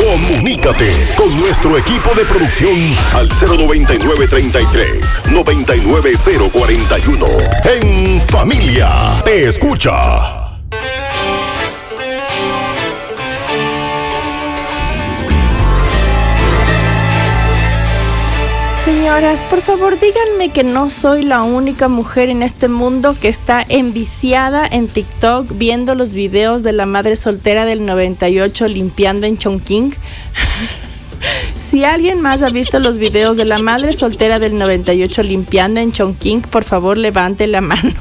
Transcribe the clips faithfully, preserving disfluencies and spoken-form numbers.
Comunícate con nuestro equipo de producción al cero noventa y nueve, treinta y tres, noventa y nueve cero cuarenta y uno. En familia, te escucha. Señoras, por favor, díganme que no soy la única mujer en este mundo que está enviciada en TikTok viendo los videos de la madre soltera del noventa y ocho limpiando en Chongqing. Si alguien más ha visto los videos de la madre soltera del noventa y ocho limpiando en Chongqing, por favor, levante la mano.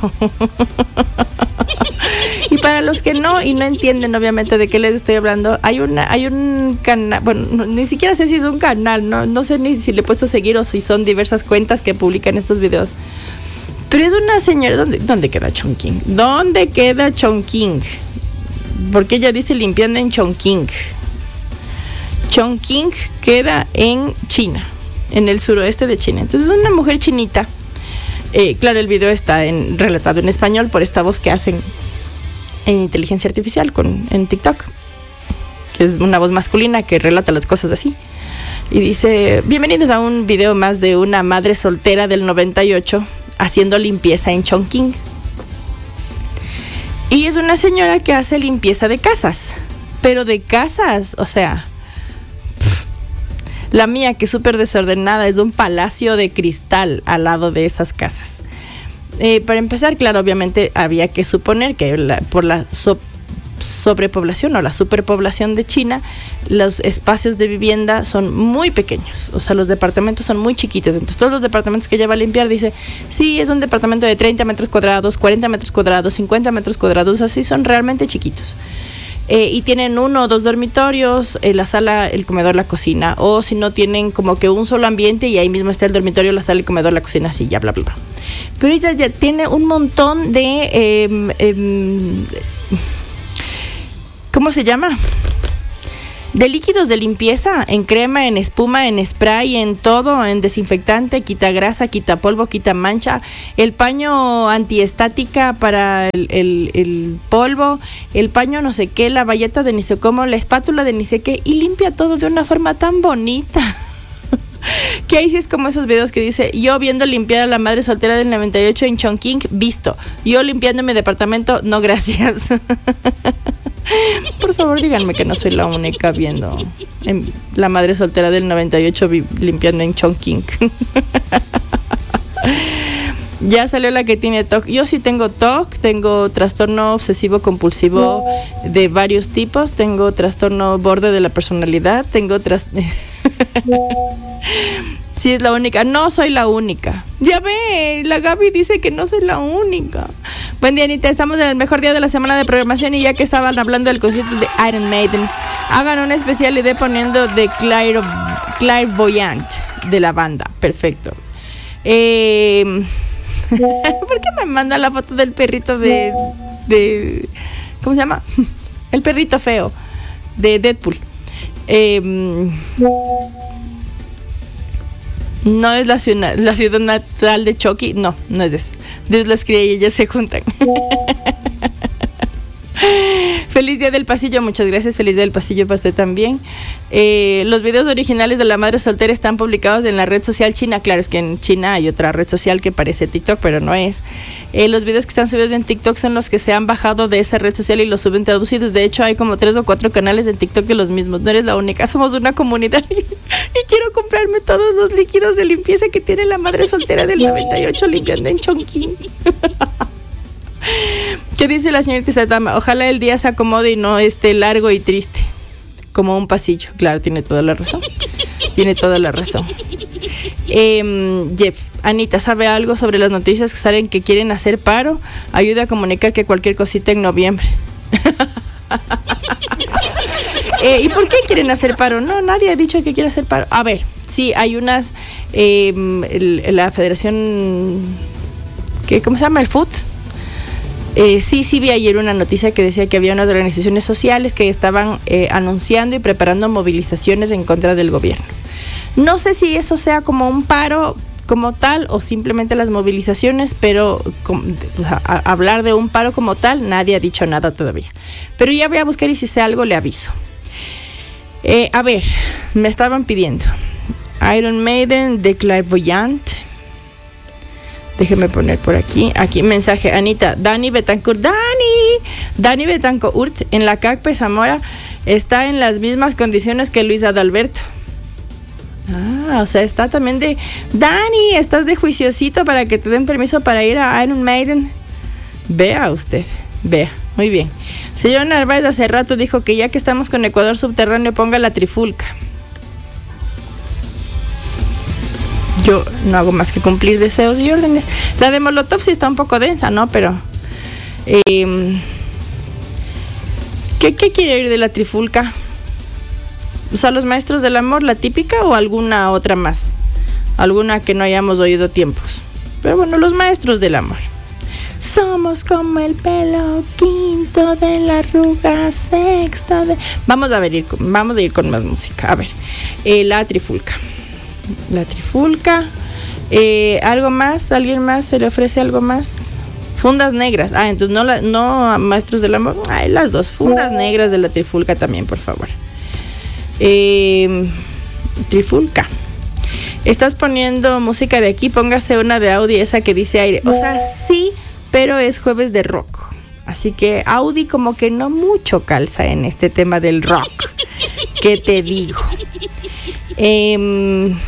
Y para los que no y no entienden obviamente de qué les estoy hablando, hay una hay un canal, bueno, no, ni siquiera sé si es un canal, no no sé ni si le he puesto a seguir o si son diversas cuentas que publican estos videos. Pero es una señora, ¿dónde, dónde queda Chongqing? ¿Dónde queda Chongqing? Porque ella dice limpiando en Chongqing. Chongqing queda en China, en el suroeste de China. Entonces una mujer chinita. Eh, claro, el video está en, relatado en español por esta voz que hacen en inteligencia artificial con, en TikTok, que es una voz masculina que relata las cosas así. Y dice: bienvenidos a un video más de una madre soltera del noventa y ocho haciendo limpieza en Chongqing. Y es una señora que hace limpieza de casas, pero de casas, o sea, pff, la mía, que es súper desordenada, es un palacio de cristal al lado de esas casas. Eh, para empezar, claro, obviamente había que suponer que la, por la so, sobrepoblación o la superpoblación de China, los espacios de vivienda son muy pequeños, o sea, los departamentos son muy chiquitos. Entonces todos los departamentos que ella va a limpiar dice, sí, es un departamento de treinta metros cuadrados, cuarenta metros cuadrados, cincuenta metros cuadrados, así son realmente chiquitos. Eh, y tienen uno o dos dormitorios, eh, la sala, el comedor, la cocina, o si no tienen como que un solo ambiente y ahí mismo está el dormitorio, la sala, el comedor, la cocina, así, ya, bla, bla, bla. Pero ella ya tiene un montón de, eh, eh, ¿cómo se llama? De líquidos de limpieza, en crema, en espuma, en spray, en todo, en desinfectante, quita grasa, quita polvo, quita mancha, el paño antiestática para el, el, el polvo, el paño no sé qué, la bayeta de ni sé cómo, la espátula de ni sé qué, y limpia todo de una forma tan bonita. Que ahí sí es como esos videos que dice: yo viendo limpiar a la madre soltera del noventa y ocho en Chongqing, visto. Yo limpiando mi departamento, no gracias. Por favor, díganme que no soy la única viendo en la madre soltera del noventa y ocho vi- limpiando en Chongqing. Ya salió la que tiene T O C. Yo sí tengo T O C, tengo trastorno obsesivo compulsivo de varios tipos, tengo trastorno borde de la personalidad, tengo tras... Sí, es la única. No soy la única. Ya ve, la Gaby dice que no soy la única. Buen día, Anita. Estamos en el mejor día de la semana de programación y ya que estaban hablando del concierto de Iron Maiden, hagan un especial y de poniendo de Clair, Clairvoyant de la banda. Perfecto. Eh, ¿Por qué me manda la foto del perrito de, de... ¿Cómo se llama? El perrito feo de Deadpool. Eh... No es la ciudad, la ciudad natal de Chucky. No, no es eso. Dios las cría y ellas se juntan. Feliz día del pasillo, muchas gracias. Feliz día del pasillo para usted también. Eh, los videos originales de la madre soltera están publicados en la red social china. Claro, es que en China hay otra red social que parece TikTok, pero no es. Eh, los videos que están subidos en TikTok son los que se han bajado de esa red social y los suben traducidos. De hecho, hay como tres o cuatro canales en TikTok de los mismos. No eres la única, somos una comunidad. Y, y quiero comprarme todos los líquidos de limpieza que tiene la madre soltera del noventa y ocho limpiando en Chongqing. ¿Qué dice la señorita Satama? Ojalá el día se acomode y no esté largo y triste como un pasillo. Claro, tiene toda la razón. Tiene toda la razón. Eh, Jeff, Anita, ¿sabe algo sobre las noticias que salen que quieren hacer paro? Ayuda a comunicar que cualquier cosita en noviembre. eh, ¿Y por qué quieren hacer paro? No, nadie ha dicho que quiere hacer paro. A ver, sí, hay unas... Eh, el, la Federación... ¿qué, ¿Cómo se llama? El F U T. Eh, sí, sí vi ayer una noticia que decía que había unas organizaciones sociales que estaban eh, anunciando y preparando movilizaciones en contra del gobierno. No sé si eso sea como un paro como tal o simplemente las movilizaciones, pero com, a, a, hablar de un paro como tal, nadie ha dicho nada todavía. Pero ya voy a buscar y si sé algo le aviso. Eh, a ver, me estaban pidiendo Iron Maiden de Clairvoyant. Déjeme poner por aquí. Aquí, mensaje, Anita. Dani Betancourt. ¡Dani! Dani Betancourt en la C A C P Zamora está en las mismas condiciones que Luis Adalberto. Ah, o sea, está también de... Dani, estás de juiciosito para que te den permiso para ir a Iron Maiden. Vea usted, vea. Muy bien. Señor Narváez hace rato dijo que ya que estamos con Ecuador subterráneo, ponga la trifulca. Yo no hago más que cumplir deseos y órdenes. La de Molotov sí está un poco densa, ¿no? Pero... Eh, ¿qué, ¿Qué quiere oír de la trifulca? O sea, los maestros del amor, la típica o alguna otra más. Alguna que no hayamos oído tiempos. Pero bueno, los maestros del amor. Somos como el pelo quinto de la arruga sexta de... Vamos a ver, ir con, vamos a ir con más música. A ver, eh, la trifulca. La trifulca. Eh, ¿Algo más? ¿Alguien más se le ofrece algo más? Fundas negras. Ah, entonces no, la, no maestros del amor. Ay, las dos. Fundas negras de la trifulca también, por favor. Eh, trifulca. Estás poniendo música de aquí, póngase una de Audi, esa que dice aire. O sea, sí, pero es jueves de rock. Así que Audi como que no mucho calza en este tema del rock. ¿Qué te digo? Eh,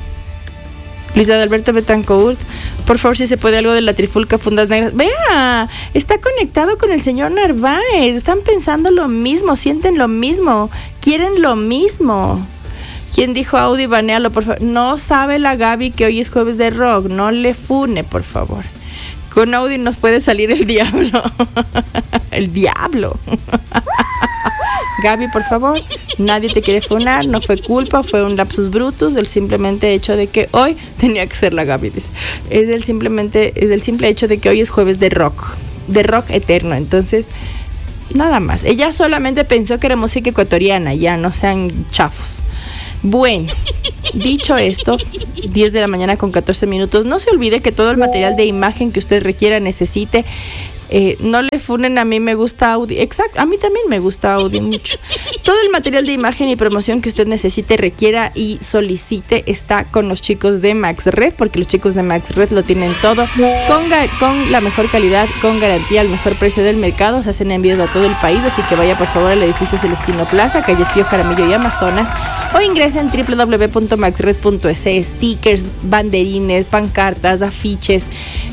Luis Adalberto Betancourt, por favor, si se puede algo de la trifulca, fundas negras. Vea, está conectado con el señor Narváez. Están pensando lo mismo, sienten lo mismo, quieren lo mismo. ¿Quién dijo Audi? Banealo, por favor. No sabe la Gaby que hoy es jueves de rock. No le fune, por favor. Con Audi nos puede salir el diablo. El diablo. Gaby, por favor, nadie te quiere funar, no fue culpa, fue un lapsus brutus, el simplemente hecho de que hoy tenía que ser la Gaby, dice. Es el simplemente, es el simple hecho de que hoy es jueves de rock, de rock eterno, entonces, nada más. Ella solamente pensó que era música ecuatoriana, ya no sean chafos. Bueno, dicho esto, diez de la mañana con catorce minutos, no se olvide que todo el material de imagen que usted requiera, necesite, Eh, no le funen, a mí me gusta Audi. Exacto, a mí también me gusta Audi mucho. Todo el material de imagen y promoción que usted necesite, requiera y solicite está con los chicos de MaxRed, porque los chicos de MaxRed lo tienen todo con, ga- con la mejor calidad, con garantía, al mejor precio del mercado. Se hacen envíos a todo el país, así que vaya por favor al edificio Celestino Plaza, calle Espío Jaramillo y Amazonas, o ingresa en doble u doble u doble u punto maxred punto es. Stickers, banderines, pancartas, afiches,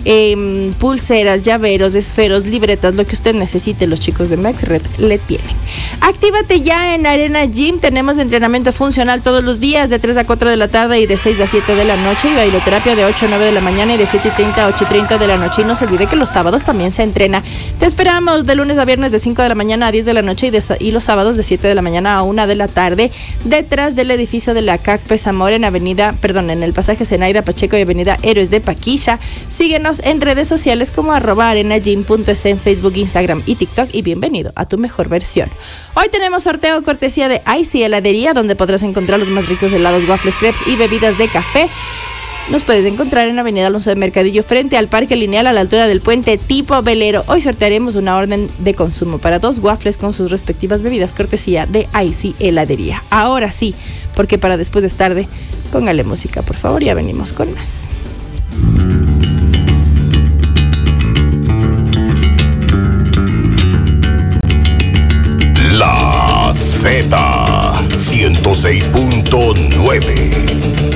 eh, pulseras, llaveros, esferas, libretas, lo que usted necesite, los chicos de MaxRed le tienen. Actívate ya en Arena Gym. Tenemos entrenamiento funcional todos los días de tres a cuatro de la tarde y de seis a siete de la noche, y bailoterapia de ocho a nueve de la mañana y de siete y treinta a ocho y treinta de la noche. Y no se olvide que los sábados también se entrena. Te esperamos de lunes a viernes de cinco de la mañana a diez de la noche y, de, y los sábados de siete de la mañana a una de la tarde, detrás del edificio de la C A C P Zamora en avenida, perdón, en el pasaje Zenaida Pacheco y avenida Héroes de Paquilla. Síguenos en redes sociales como arroba arena gym punto es en Facebook, Instagram y TikTok, y bienvenido a tu mejor versión. Hoy tenemos sorteo cortesía de Icy Heladería, donde podrás encontrar los más ricos helados, waffles, crepes y bebidas de café. Nos puedes encontrar en Avenida Alonso de Mercadillo, frente al Parque Lineal, a la altura del puente tipo velero. Hoy sortearemos una orden de consumo para dos waffles con sus respectivas bebidas, cortesía de Icy Heladería. Ahora sí, porque para después es tarde, póngale música, por favor, ya venimos con más. La Z ciento seis punto nueve.